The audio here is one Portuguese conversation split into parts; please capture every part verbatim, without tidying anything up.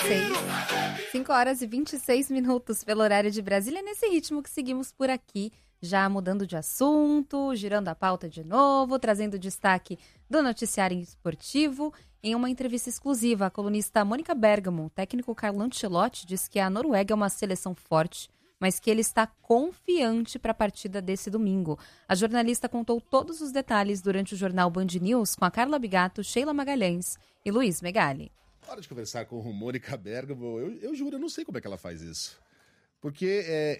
seis. cinco horas e vinte e seis minutos pelo horário de Brasília. Nesse ritmo que seguimos por aqui, já mudando de assunto, girando a pauta de novo, trazendo destaque do noticiário esportivo. Em uma entrevista exclusiva, a colunista Mônica Bergamo, o técnico Carlo Ancelotti, disse que a Noruega é uma seleção forte, mas que ele está confiante para a partida desse domingo. A jornalista contou todos os detalhes durante o jornal Band News com a Carla Bigato, Sheila Magalhães e Luiz Megali. Na hora de conversar com o Mônica Bergamo, eu, eu juro, eu não sei como é que ela faz isso. Porque é,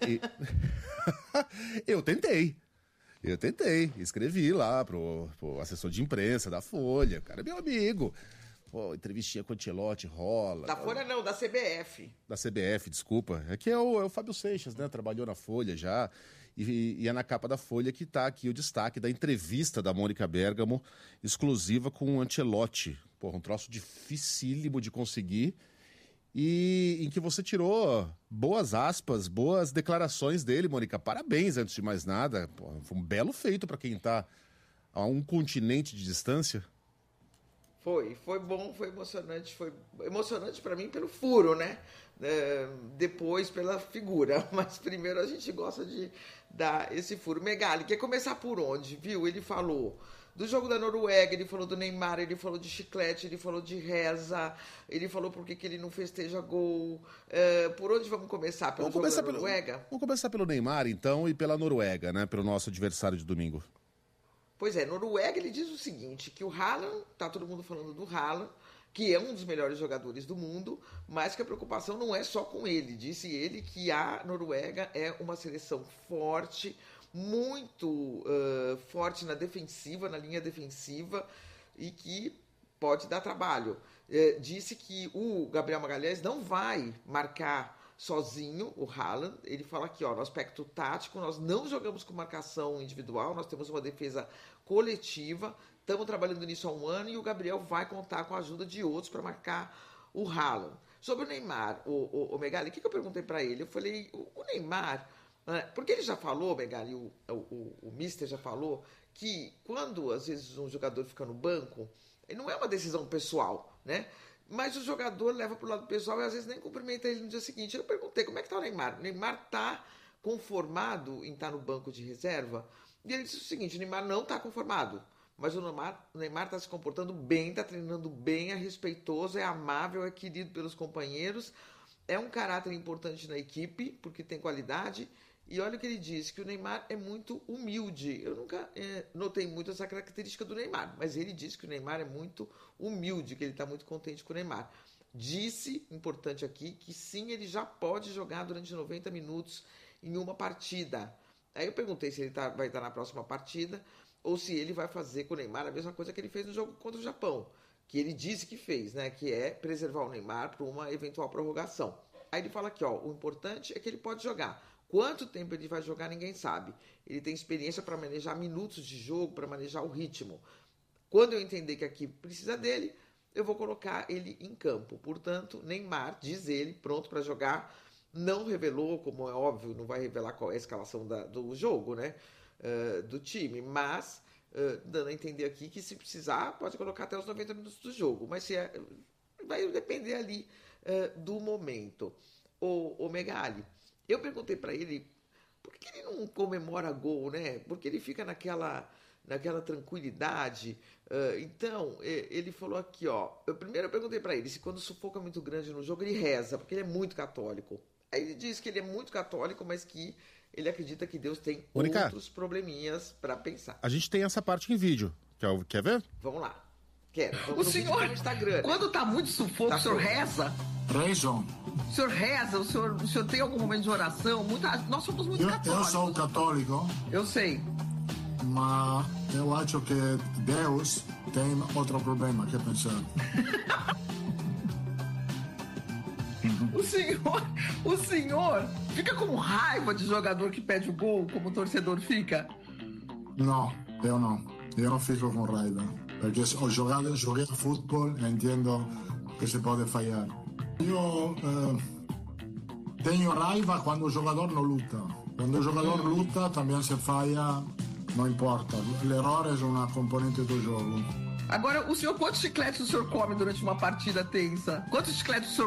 eu tentei. Eu tentei. Escrevi lá pro, pro assessor de imprensa da Folha. O cara é meu amigo. Pô, entrevistinha com o Ancelotti, rola. Da Folha não, da C B F. Da C B F, desculpa. É que é o, é o Fábio Seixas, né? Trabalhou na Folha já. E, e é na capa da Folha que tá aqui o destaque da entrevista da Mônica Bergamo, exclusiva com o Ancelotti. Porra, um troço dificílimo de conseguir. E em que você tirou boas aspas, boas declarações dele, Mônica. Parabéns, antes de mais nada. Porra, foi um belo feito para quem tá a um continente de distância. Foi, foi bom, foi emocionante, foi emocionante para mim pelo furo, né? É, depois pela figura, mas primeiro a gente gosta de dar esse furo. Megali, quer começar por onde, viu? Ele falou do jogo da Noruega, ele falou do Neymar, ele falou de chiclete, ele falou de reza, ele falou por que ele não festeja gol. É, por onde vamos começar? Pelo vamos jogo começar da Noruega? Pelo, vamos começar pelo Neymar, então, e pela Noruega, né? Pelo nosso adversário de domingo. Pois é, Noruega, ele diz o seguinte, que o Haaland, tá todo mundo falando do Haaland, que é um dos melhores jogadores do mundo, mas que a preocupação não é só com ele. Disse ele que a Noruega é uma seleção forte, muito uh, forte na defensiva, na linha defensiva, e que pode dar trabalho. Uh, disse que o Gabriel Magalhães não vai marcar sozinho o Haaland. Ele fala aqui, ó, no aspecto tático, nós não jogamos com marcação individual, nós temos uma defesa coletiva, estamos trabalhando nisso há um ano e o Gabriel vai contar com a ajuda de outros para marcar o Haaland. Sobre o Neymar, o, o, o Megali, o que, que eu perguntei para ele? Eu falei, o, o Neymar, né, porque ele já falou, Megali, o, o, o, o Mister já falou, que quando às vezes um jogador fica no banco, não é uma decisão pessoal, né? Mas o jogador leva para o lado pessoal e às vezes nem cumprimenta ele no dia seguinte. Eu perguntei, como é que está o Neymar? O Neymar está conformado em estar no banco de reserva? E ele disse o seguinte, o Neymar não está conformado, mas o Neymar está se comportando bem, está treinando bem, é respeitoso, é amável, é querido pelos companheiros, é um caráter importante na equipe, porque tem qualidade. E olha o que ele disse, que o Neymar é muito humilde. Eu nunca é, notei muito essa característica do Neymar, mas ele disse que o Neymar é muito humilde, que ele está muito contente com o Neymar. Disse, importante aqui, que sim, ele já pode jogar durante noventa minutos em uma partida. Aí eu perguntei se ele tá, vai estar na próxima partida ou se ele vai fazer com o Neymar a mesma coisa que ele fez no jogo contra o Japão, que ele disse que fez, né? Que é preservar o Neymar para uma eventual prorrogação. Aí ele fala aqui, ó, o importante é que ele pode jogar. Quanto tempo ele vai jogar, ninguém sabe. Ele tem experiência para manejar minutos de jogo, para manejar o ritmo. Quando eu entender que aqui precisa dele, eu vou colocar ele em campo. Portanto, Neymar, diz ele, pronto para jogar. Não revelou, como é óbvio, não vai revelar qual é a escalação da, do jogo, né? Uh, do time. Mas, uh, dando a entender aqui que se precisar, pode colocar até os noventa minutos do jogo. Mas se é, vai depender ali uh, do momento. O, o Megali, eu perguntei para ele por que ele não comemora gol, né? Porque ele fica naquela, naquela tranquilidade. Uh, então, ele falou aqui, ó. Eu, primeiro eu perguntei para ele se quando o sufoco é muito grande no jogo, ele reza, porque ele é muito católico. Aí ele diz que ele é muito católico, mas que ele acredita que Deus tem Mônica, outros probleminhas para pensar. A gente tem essa parte em vídeo. Quer, quer ver? Vamos lá. Quero. Vamos o senhor, no Instagram. Quando tá muito sufoco, tá o senhor reza? Rezo. O senhor reza? O senhor, o senhor tem algum momento de oração? Muita, nós somos muito eu, católicos. Eu sou católico. Eu sei. Mas eu acho que Deus tem outro problema que pensar. O senhor, o senhor fica com raiva de jogador que pede o gol, como o torcedor fica? Não, eu não. Eu não fico com raiva. Porque eu joguei, joguei futebol e entendo que se pode falhar. Eu eh, tenho raiva quando o jogador não luta. Quando o jogador luta, também se falha, não importa. L'errore é uma componente do jogo. Agora, o senhor, quantos chicletes o senhor come durante uma partida tensa? Quantos chicletes o senhor